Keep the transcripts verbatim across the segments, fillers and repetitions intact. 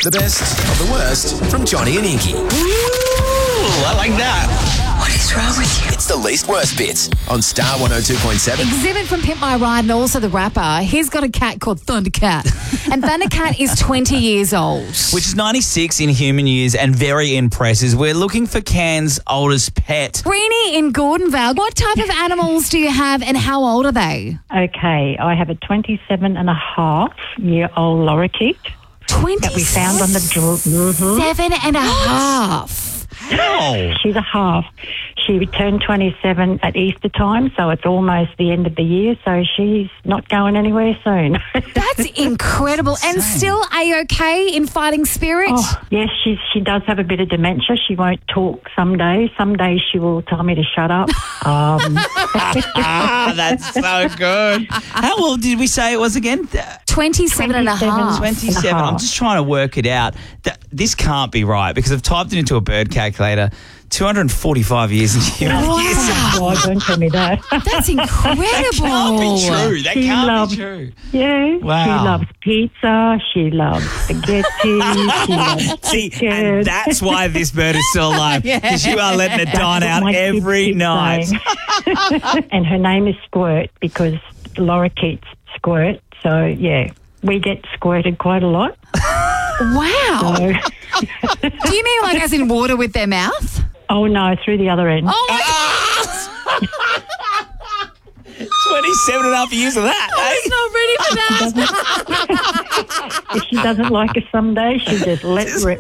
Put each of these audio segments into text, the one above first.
The best of the worst from Johnny and Inky. Ooh, I like that. What is wrong with you? It's the least worst bits on Star one oh two point seven. Exhibit from Pimp My Ride and also the rapper. He's got a cat called Thundercat. And Thundercat is twenty years old. Which is ninety-six in human years and very impressive. We're looking for Can's oldest pet. Greenie in Gordonvale. What type of animals do you have and how old are they? Okay, I have a twenty-seven and a half year old lorikeet that we found on the dr- mm-hmm. Seven and a half. Oh. She's a half. She turned twenty-seven at Easter time, so it's almost the end of the year, so she's not going anywhere soon. That's incredible. And still A-okay in fighting spirit? Oh, yes, she's, she does have a bit of dementia. She won't talk some days. Some days she will tell me to shut up. Um. Ah, that's so good. How old did we say it was again? twenty-seven and a half. twenty-seven. I'm just trying to work it out. Th- This can't be right because I've typed it into a bird calculator. two hundred forty-five years in human Wow. years. Oh, don't tell me that. That's incredible. That can't be true. That She can't loves- be true. Yeah, Wow. she loves pizza, she loves spaghetti, she loves See, chicken. and that's why this bird is still alive, because you are letting it dine That's out what my kids every keep night. saying. And her name is Squirt because lorikeets squirt. So, yeah, we get squirted quite a lot. Wow. So, Do you mean like as in water with their mouth? oh, no, through the other end. Oh, my God. twenty-seven and a half years of that, eh? Not ready for that. If she doesn't like us someday, she'll just let rip.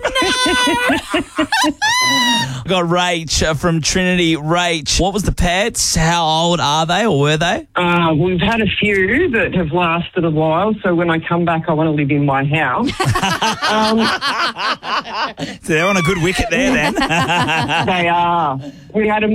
We've got Rach uh, from Trinity. Rach, what was the pets? How old are they or were they? Uh, we've had a few that have lasted a while, so when I come back, I want to live in my house. um, So they're on a good wicket there then. they are. We had a